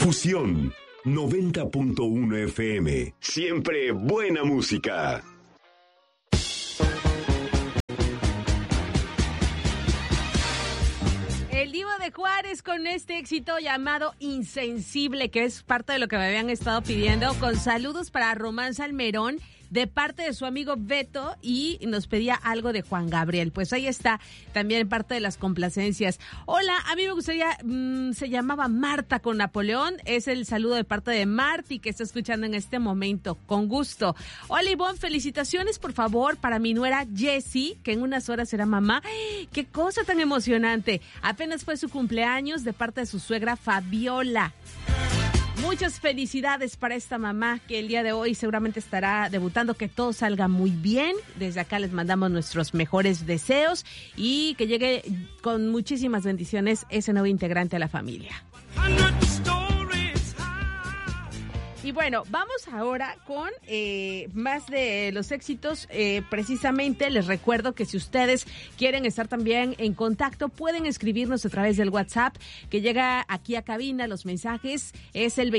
Fusión 90.1 FM. Siempre buena música. El Divo de Juárez con este éxito llamado Insensible, que es parte de lo que me habían estado pidiendo, con saludos para Román Salmerón, de parte de su amigo Beto, y nos pedía algo de Juan Gabriel. Pues ahí está, también parte de las complacencias. Hola, a mí me gustaría, se llamaba Marta con Napoleón, es el saludo de parte de Marty, que está escuchando en este momento, con gusto. Hola Ivonne, felicitaciones por favor para mi nuera Jessie, que en unas horas será mamá. ¡Ay, qué cosa tan emocionante! Apenas fue su cumpleaños de parte de su suegra Fabiola. Muchas felicidades para esta mamá que el día de hoy seguramente estará debutando, que todo salga muy bien. Desde acá les mandamos nuestros mejores deseos y que llegue con muchísimas bendiciones ese nuevo integrante a la familia. Y bueno, vamos ahora con más de los éxitos. Precisamente les recuerdo que si ustedes quieren estar también en contacto, pueden escribirnos a través del WhatsApp que llega aquí a cabina. Los mensajes es el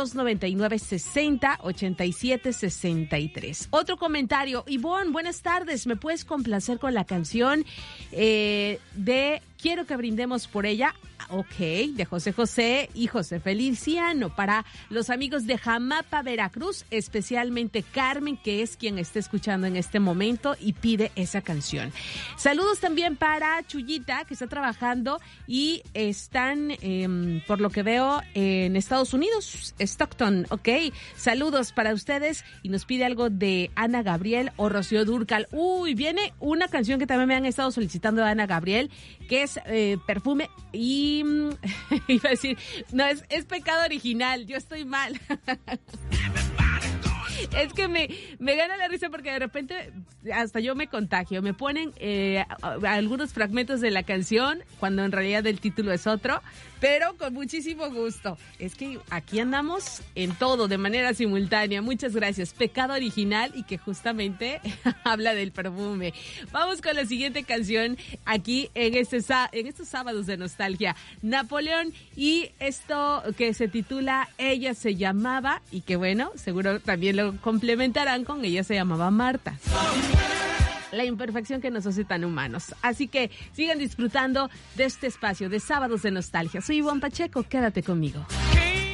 2299-60-87-63. Otro comentario. Ivonne, buenas tardes. ¿Me puedes complacer con la canción de Quiero que brindemos por ella? Ok, de José José y José Feliciano, para los amigos de Jamapa, Veracruz, especialmente Carmen, que es quien está escuchando en este momento y pide esa canción. Saludos también para Chuyita, que está trabajando y están, por lo que veo, en Estados Unidos, Stockton, ok. Saludos para ustedes y nos pide algo de Ana Gabriel o Rocío Dúrcal. Uy, viene una canción que también me han estado solicitando de Ana Gabriel, que es Perfume, y iba a decir, no, es Pecado Original, yo estoy mal. Es que me gana la risa porque de repente hasta yo me contagio. Me ponen algunos fragmentos de la canción cuando en realidad el título es otro, pero con muchísimo gusto. Es que aquí andamos en todo de manera simultánea. Muchas gracias. Pecado Original, y que justamente habla del perfume. Vamos con la siguiente canción aquí en estos sábados de nostalgia. Napoleón, y esto que se titula Ella se llamaba, y que bueno, seguro también lo complementarán con Ella se llamaba Marta. La imperfección que nos hace tan humanos. Así que sigan disfrutando de este espacio de sábados de nostalgia. Soy Ivonne Pacheco, quédate conmigo.